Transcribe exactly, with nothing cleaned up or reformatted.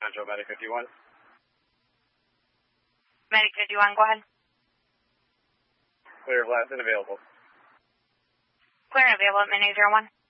Central Medic fifty-one. Medic fifty-one, go ahead. Clear of last and available. Clear and available at Midnight zero one.